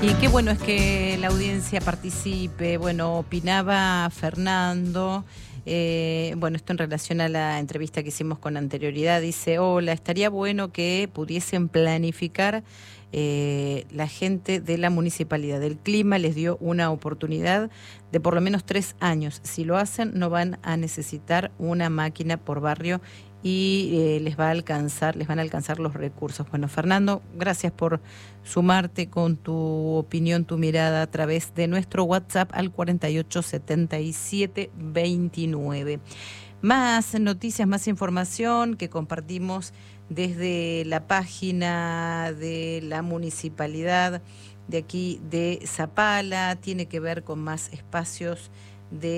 Y qué bueno es que la audiencia participe. Bueno, opinaba Fernando, bueno, esto en relación a la entrevista que hicimos con anterioridad. Dice, hola, estaría bueno que pudiesen planificar la gente de la municipalidad. Del clima les dio una oportunidad de por lo menos 3 años. Si lo hacen, no van a necesitar una máquina por barrio y les van a alcanzar los recursos. Bueno, Fernando, gracias por sumarte con tu opinión, tu mirada a través de nuestro WhatsApp al 487729. Más noticias, más información que compartimos desde la página de la municipalidad de aquí de Zapala, tiene que ver con más espacios de